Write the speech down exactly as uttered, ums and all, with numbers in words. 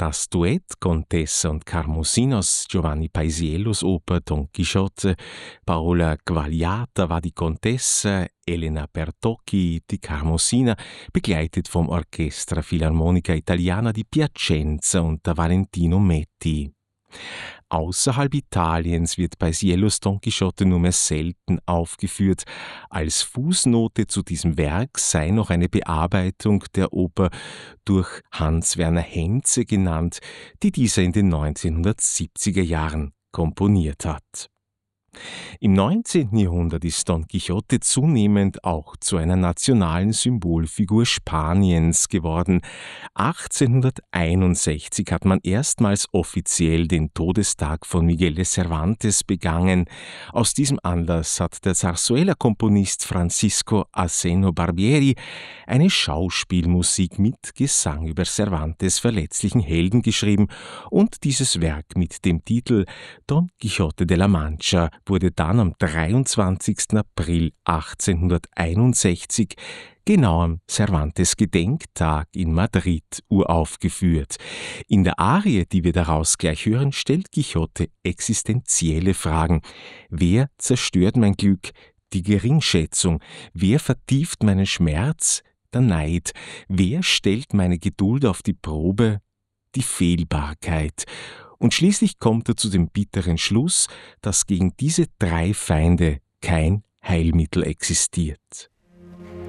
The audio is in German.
Das Duett Contessa und Carmosina aus Giovanni Paisiellos Oper Don Quixote, Paola Quagliata war die Contessa, Elena Bertocchi die Carmosina, begleitet vom Orchestra Filarmonica Italiana di Piacenza unter Valentino Metti. Außerhalb Italiens wird Paisiellos Don Quixote nur mehr selten aufgeführt. Als Fußnote zu diesem Werk sei noch eine Bearbeitung der Oper durch Hans-Werner Henze genannt, die dieser in den neunzehnhundertsiebziger Jahren komponiert hat. Im neunzehnten Jahrhundert ist Don Quixote zunehmend auch zu einer nationalen Symbolfigur Spaniens geworden. achtzehnhunderteinundsechzig hat man erstmals offiziell den Todestag von Miguel de Cervantes begangen. Aus diesem Anlass hat der Zarzuela-Komponist Francisco Aseno Barbieri eine Schauspielmusik mit Gesang über Cervantes' verletzlichen Helden geschrieben und dieses Werk mit dem Titel Don Quixote de la Mancha wurde dann am dreiundzwanzigsten April achtzehnhunderteinundsechzig, genau am Cervantes-Gedenktag in Madrid, uraufgeführt. In der Arie, die wir daraus gleich hören, stellt Quixote existenzielle Fragen. Wer zerstört mein Glück? Die Geringschätzung. Wer vertieft meinen Schmerz? Der Neid. Wer stellt meine Geduld auf die Probe? Die Fehlbarkeit. Und schließlich kommt er zu dem bitteren Schluss, dass gegen diese drei Feinde kein Heilmittel existiert.